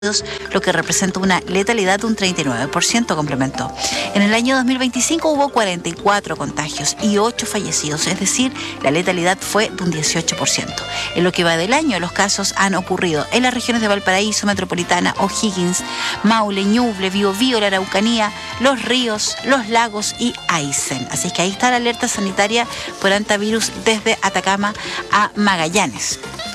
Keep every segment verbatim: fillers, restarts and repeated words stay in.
lo que representa una letalidad de un treinta y nueve por ciento, complementó. En el año dos mil veinticinco hubo cuarenta y cuatro contagios y ocho fallecidos, es decir, la letalidad fue de un dieciocho por ciento. En lo que va del año, los casos han ocurrido en las regiones de Valparaíso, Metropolitana, O'Higgins, Maule, Ñuble, Biobío, la Araucanía, Los Ríos, Los Lagos y Aysén. Así es que ahí está la alerta sanitaria por hantavirus desde Atacama a Magallanes.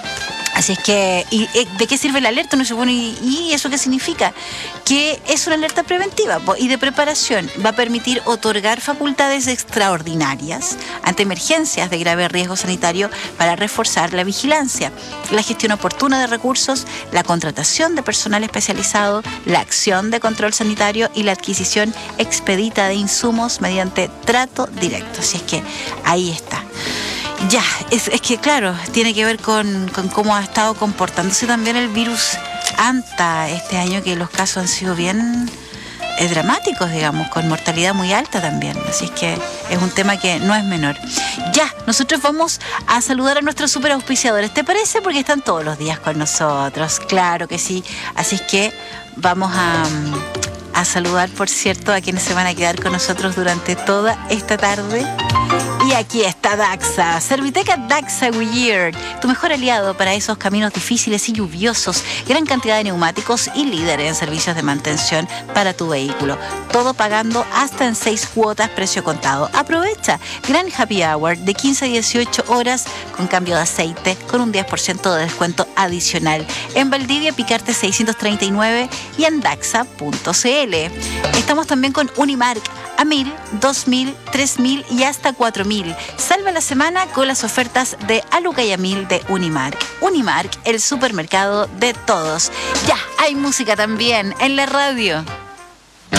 Así es que, ¿y de qué sirve la alerta? No sé, bueno, ¿y, ¿y eso qué significa? Que es una alerta preventiva y de preparación. Va a permitir otorgar facultades extraordinarias ante emergencias de grave riesgo sanitario para reforzar la vigilancia, la gestión oportuna de recursos, la contratación de personal especializado, la acción de control sanitario y la adquisición expedita de insumos mediante trato directo. Así es que ahí está. Ya, es, es que claro, tiene que ver con, con cómo ha estado comportándose también el virus Anta este año, que los casos han sido bien eh, dramáticos, digamos, con mortalidad muy alta también. Así es que es un tema que no es menor. Ya, nosotros vamos a saludar a nuestros super auspiciadores, ¿te parece? Porque están todos los días con nosotros, claro que sí. Así es que vamos a... a saludar, por cierto, a quienes se van a quedar con nosotros durante toda esta tarde. Y aquí está Daxa, Serviteca Daxa Goodyear, tu mejor aliado para esos caminos difíciles y lluviosos, gran cantidad de neumáticos y líder en servicios de mantención para tu vehículo. Todo pagando hasta en seis cuotas, precio contado. Aprovecha, gran happy hour de quince a dieciocho horas con cambio de aceite con un diez por ciento de descuento adicional. En Valdivia, Picarte seiscientos treinta y nueve y en daxa punto cl. Estamos también con Unimark, a mil, dos mil, tres mil y hasta cuatro mil. Salva la semana con las ofertas de Aluca y a mil de Unimark. Unimark, el supermercado de todos. Ya, hay música también en la radio.